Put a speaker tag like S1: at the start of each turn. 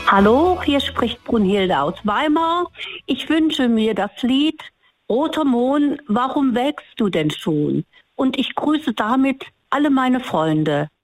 S1: Hallo, hier spricht Brunhilde aus Weimar. Ich wünsche mir das Lied Roter Mohn, warum welkst du denn schon? Und ich grüße damit alle meine Freunde.